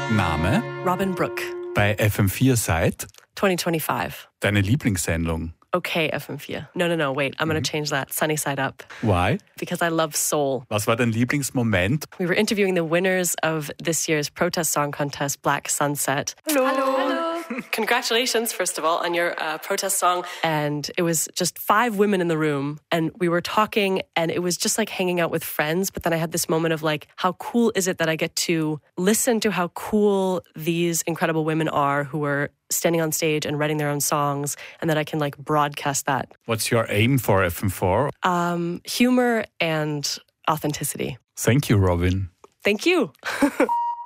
Name? Robin Brooke, Bei FM4 seit? 2025. Deine Lieblingssendung? Okay, FM4. No, wait, I'm going to change that. Sunny Side Up. Why? Because I love soul. Was war dein Lieblingsmoment? We were interviewing the winners of this year's protest song contest, Black Sunset. Hello. Congratulations, first of all, on your protest song. And it was just 5 women in the room, and we were talking, and it was just like hanging out with friends. But then I had this moment of like, how cool is it that I get to listen to how cool these incredible women are who are standing on stage and writing their own songs, and that I can like broadcast that. What's your aim for FM4? Humor and authenticity. Thank you, Robin. Thank you.